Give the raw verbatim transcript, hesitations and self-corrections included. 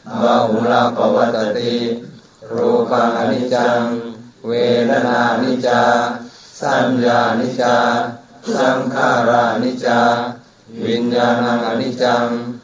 บาหุลปวัตติรูปังอนิจจังเวทนานิจจาสัญญานิจจาสังขารานิจจาวิญญาณังอนิจจัง